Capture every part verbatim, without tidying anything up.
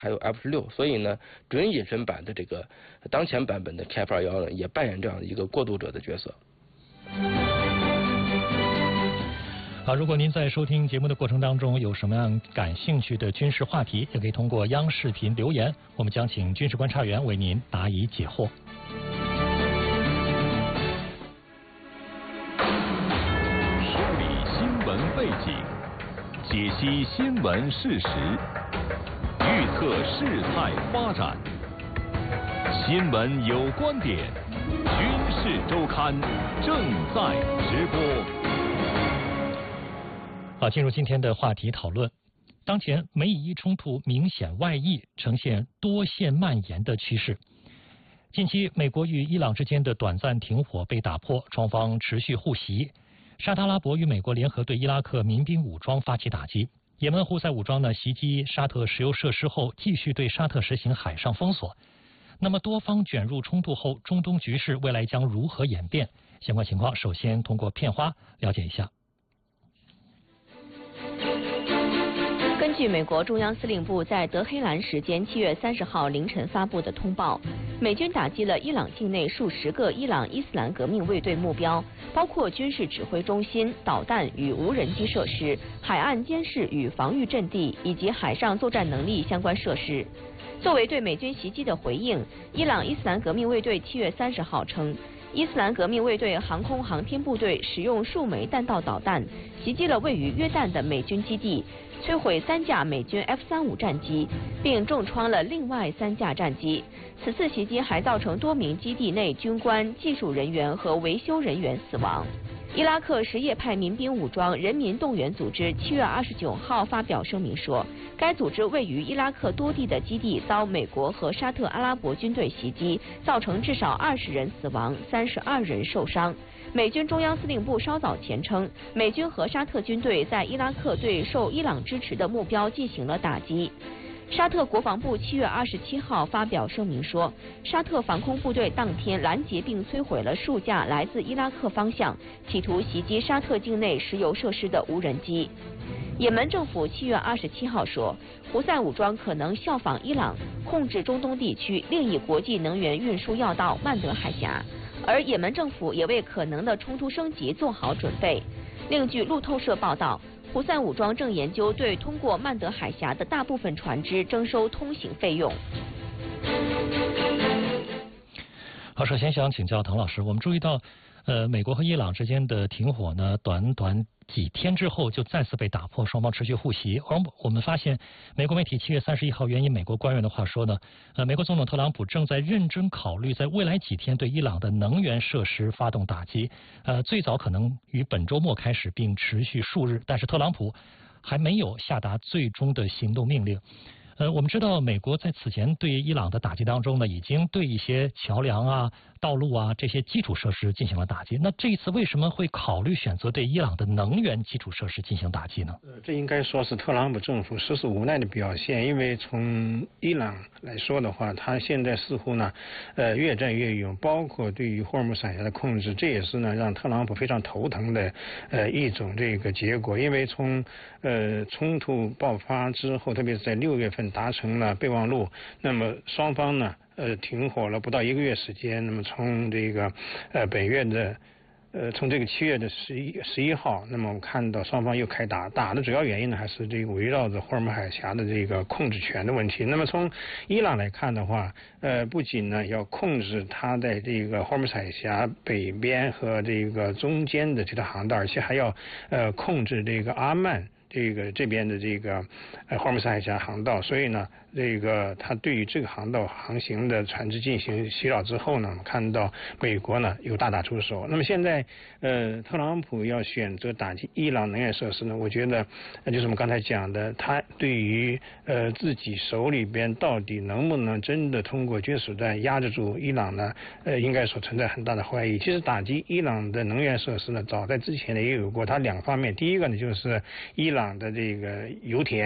还有 F 十六，所以呢，准隐身版的这个当前版本的 K F 二一一呢，也扮演这样一个过渡者的角色。 好，如果您在收听节目的过程当中有什么样感兴趣的军事话题，也可以通过央视频留言，我们将请军事观察员为您答疑解惑。 梳理新闻背景，解析新闻事实，预测事态发展。新闻有观点，军事周刊正在直播。 好，进入今天的话题讨论。当前美以伊冲突明显外溢，呈现多线蔓延的趋势。近期，美国与伊朗之间的短暂停火被打破，双方持续互袭。沙特阿拉伯与美国联合对伊拉克民兵武装发起打击。也门胡塞武装呢袭击沙特石油设施后，继续对沙特实行海上封锁。那么，多方卷入冲突后，中东局势未来将如何演变？相关情况，首先通过片花了解一下。 根据美国中央司令部在德黑兰时间七月三十号凌晨发布的通报，美军打击了伊朗境内数十个伊朗伊斯兰革命卫队目标，包括军事指挥中心、导弹与无人机设施、海岸监视与防御阵地以及海上作战能力相关设施。作为对美军袭击的回应，伊朗伊斯兰革命卫队七月三十号称，伊斯兰革命卫队航空航天部队使用数枚弹道导弹袭击了位于约旦的美军基地，摧毁三架美军 F 三十五战机，并重创了另外三架战机。此次袭击还造成多名基地内军官、技术人员和维修人员死亡。伊拉克什叶派民兵武装人民动员组织七月二十九号发表声明说，该组织位于伊拉克多地的基地遭美国和沙特阿拉伯军队袭击，造成至少二十人死亡、三十二人受伤。美军中央司令部稍早前称，美军和沙特军队在伊拉克对受伊朗支持的目标进行了打击。沙特国防部七月二十七号发表声明说，沙特防空部队当天拦截并摧毁了数架来自伊拉克方向企图袭击沙特境内石油设施的无人机。也门政府七月二十七号说，胡塞武装可能效仿伊朗控制中东地区另一国际能源运输要道曼德海峡，而也门政府也为可能的冲突升级做好准备。另据路透社报道，胡塞武装正研究对通过曼德海峡的大部分船只征收通行费用。 好，首先想请教唐老师，我们注意到，呃，美国和伊朗之间的停火呢，短短几天之后就再次被打破，双方持续互袭。而我们发现，美国媒体七月三十一号援引美国官员的话说呢，呃，美国总统特朗普正在认真考虑在未来几天对伊朗的能源设施发动打击，呃，最早可能于本周末开始，并持续数日。但是特朗普还没有下达最终的行动命令。呃，我们知道美国在此前对伊朗的打击当中呢，已经对一些桥梁啊、道路啊这些基础设施进行了打击。那这一次为什么会考虑选择对伊朗的能源基础设施进行打击呢？ 呃，这应该说是特朗普政府实属无奈的表现，因为从伊朗来说的话，他现在似乎呢，呃，越战越勇，包括对于霍尔木斯海峡的控制，这也是呢让特朗普非常头疼的呃一种这个结果。因为从呃冲突爆发之后，特别是在六月份达成了备忘录，那么双方呢呃停火了不到一个月时间，那么从这个呃本月的呃从这个七月的十一十一号，那么我们看到双方又开打，打的主要原因呢还是这个围绕着霍尔木海峡的这个控制权的问题。那么从伊朗来看的话，呃不仅呢要控制它在这个霍尔木海峡北边和这个中间的这条航道，而且还要呃控制这个阿曼这个这边的这个呃霍尔木斯海峡航道，所以呢，这个他对于这个航道航行的船只进行袭扰之后呢，我们看到美国呢又大打出手。那么现在呃，特朗普要选择打击伊朗能源设施呢，我觉得呃就是我们刚才讲的，他对于呃自己手里边到底能不能真的通过军事手段压制住伊朗呢？呃，应该说存在很大的怀疑。其实打击伊朗的能源设施呢，早在之前呢也有过，它两方面，第一个呢就是伊朗的这个油田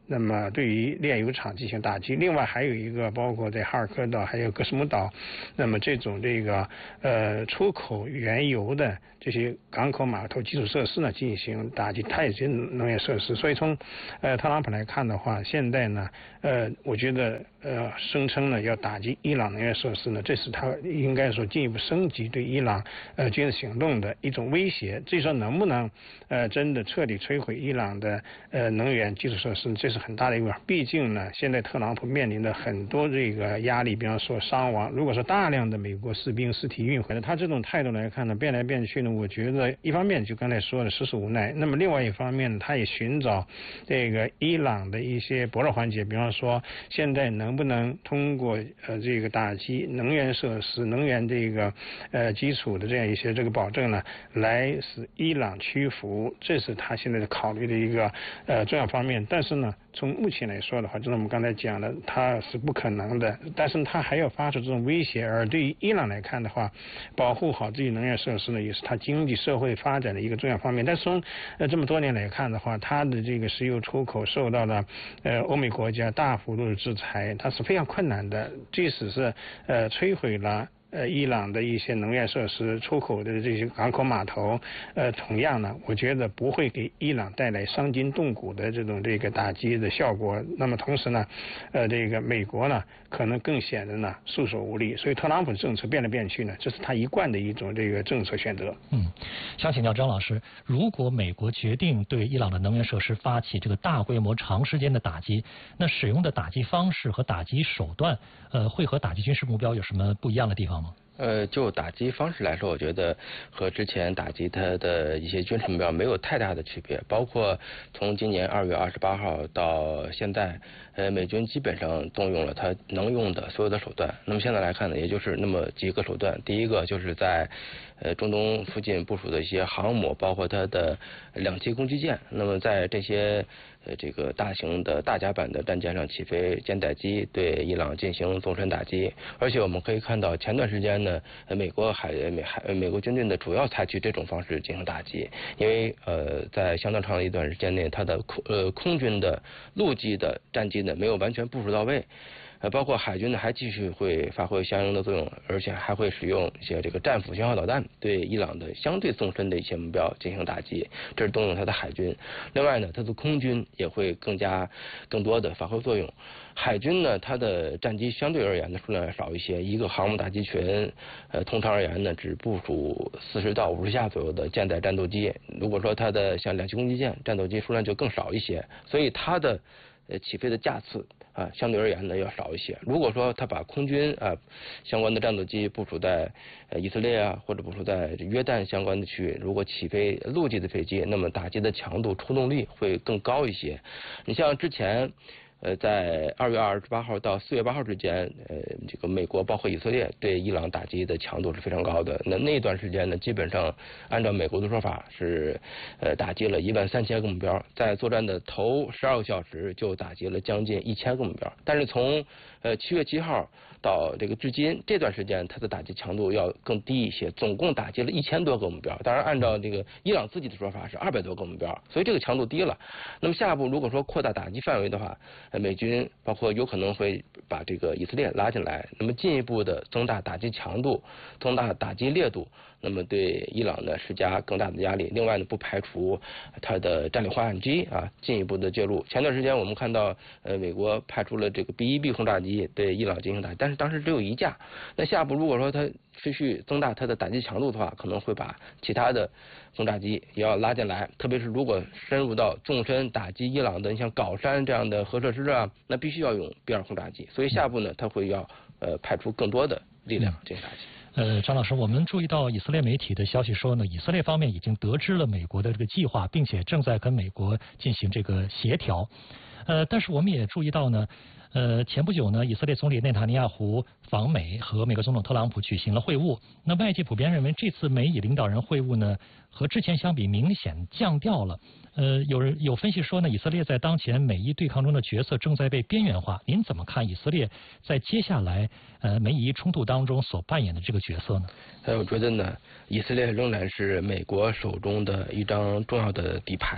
那么对于炼油厂进行打击。另外还有一个包括在哈尔科岛还有格斯姆岛，那么这种这个呃出口原油的这些港口码头基础设施呢进行打击，它也是能源设施。所以从呃特朗普来看的话，现在呢呃我觉得呃声称呢要打击伊朗能源设施呢，这是他应该说进一步升级对伊朗呃军事行动的一种威胁。至于说能不能呃真的彻底摧毁伊朗的呃能源基础设施，这是很大的一个。毕竟呢，现在特朗普面临的很多这个压力，比方说伤亡。如果说大量的美国士兵尸体运回来，他这种态度来看呢，变来变去呢，我觉得一方面就刚才说的实属无奈，那么另外一方面他也寻找这个伊朗的一些薄弱环节，比方说现在能不能通过呃这个打击能源设施、能源这个呃基础的这样一些这个保证呢，来使伊朗屈服，这是他现在考虑的一个呃重要方面。但是呢，从目前来说的话，就像我们刚才讲的，它是不可能的，但是它还要发出这种威胁。而对于伊朗来看的话，保护好自己能源设施呢，也是它经济社会发展的一个重要方面。但是从呃这么多年来看的话，它的这个石油出口受到了呃欧美国家大幅度的制裁，它是非常困难的。即使是呃摧毁了呃，伊朗的一些能源设施、出口的这些港口码头，呃，同样呢，我觉得不会给伊朗带来伤筋动骨的这种这个打击的效果。那么同时呢，呃，这个美国呢，可能更显得呢束手无力。所以特朗普政策变来变去呢，这是他一贯的一种这个政策选择。 嗯，想请教张老师，如果美国决定对伊朗的能源设施发起这个大规模、长时间的打击，那使用的打击方式和打击手段，呃，会和打击军事目标有什么不一样的地方吗？ 呃，就打击方式来说，我觉得和之前打击它的一些军事目标没有太大的区别。包括从今年二月二十八号到现在，呃，美军基本上动用了它能用的所有的手段。那么现在来看呢，也就是那么几个手段。第一个就是在呃中东附近部署的一些航母，包括它的两栖攻击舰。那么在这些呃这个大型的大甲板的战舰上起飞舰载机，对伊朗进行纵深打击。而且我们可以看到，前段时间呢。美国海美海美国军队呢，主要采取这种方式进行打击，因为呃，在相当长的一段时间内，它的空呃空军的、陆基的战机呢没有完全部署到位，呃，包括海军呢还继续会发挥相应的作用，而且还会使用一些这个战斧巡航导弹对伊朗的相对纵深的一些目标进行打击，这是动用它的海军。另外呢，它的空军也会更加更多的发挥作用。海军呢，它的战机相对而言呢数量要少一些，一个航母打击群，呃，通常而言呢只部署四十到五十架左右的舰载战斗机。如果说它的像两栖攻击舰战斗机数量就更少一些，所以它的呃起飞的架次啊，相对而言呢要少一些。如果说他把空军啊相关的战斗机部署在呃以色列啊，或者部署在约旦相关的区域，如果起飞陆基的飞机，那么打击的强度、出动力会更高一些。你像之前。呃，在二月二十八号到四月八号之间，呃，这个美国包括以色列对伊朗打击的强度是非常高的。那那段时间呢，基本上按照美国的说法是，呃，打击了一万三千个目标，在作战的头十二个小时就打击了将近一千个目标。但是从呃七月七号到这个至今这段时间，它的打击强度要更低一些，总共打击了一千多个目标。当然，按照这个伊朗自己的说法是二百多个目标，所以这个强度低了。那么下一步如果说扩大打击范围的话，美军包括有可能会把这个以色列拉进来，那么进一步的增大打击强度，增大打击烈度，那么对伊朗呢施加更大的压力。另外呢，不排除它的战略化战机啊进一步的介入。前段时间我们看到，呃，美国派出了这个 B 一 B 轰炸机对伊朗进行打击，但是当时只有一架。那下一步如果说它持续增大它的打击强度的话，可能会把其他的轰炸机也要拉进来。特别是如果深入到纵深打击伊朗的，你像镐山这样的核设施啊，那必须要用 B 二轰炸机。所以下一步呢，它会要呃派出更多的力量进行打击。 呃，张老师，我们注意到以色列媒体的消息说呢，以色列方面已经得知了美国的这个计划，并且正在跟美国进行这个协调。呃，但是我们也注意到呢，呃，前不久呢，以色列总理内塔尼亚胡访美，和美国总统特朗普举行了会晤。那外界普遍认为，这次美以领导人会晤呢，和之前相比明显降调了。呃，有人有分析说呢，以色列在当前美伊对抗中的角色正在被边缘化。您怎么看以色列在接下来呃美伊冲突当中所扮演的这个角色呢？ 呃，我觉得呢，以色列仍然是美国手中的一张重要的底牌。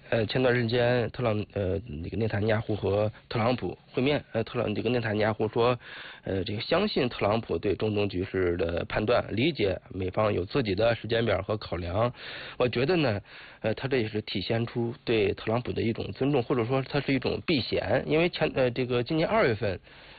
呃，前段时间特朗呃那个内塔尼亚胡和特朗普会面，呃，特朗这个内塔尼亚胡说，呃，这个相信特朗普对中东局势的判断，理解美方有自己的时间表和考量。我觉得呢，呃，他这也是体现出对特朗普的一种尊重，或者说它是一种避嫌，因为前呃这个今年二月份。